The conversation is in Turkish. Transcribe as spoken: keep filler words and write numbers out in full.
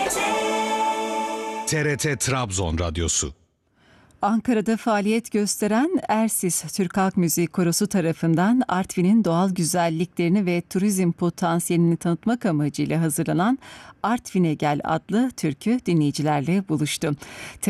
T R T Trabzon Radyosu. Ankara'da faaliyet gösteren Ersis Türk Halk Müziği Korosu tarafından Artvin'in doğal güzelliklerini ve turizm potansiyelini tanıtmak amacıyla hazırlanan Artvin'e Gel adlı türkü dinleyicilerle buluştu.